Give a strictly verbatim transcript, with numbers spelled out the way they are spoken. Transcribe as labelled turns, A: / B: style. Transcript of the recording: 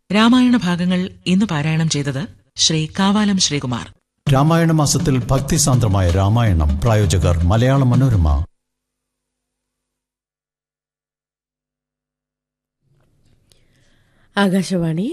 A: രാമായണ ഭാഗങ്ങൾ ഇന്ന് പാരായണം ചെയ്തത് ശ്രീ കാവാലം ശ്രീകുമാർ.
B: രാമായണ മാസത്തിൽ ഭക്തിസാന്ദ്രമായ രാമായണം. പ്രായോജകർ മലയാള മനോരമ.
C: ആകാശവാണി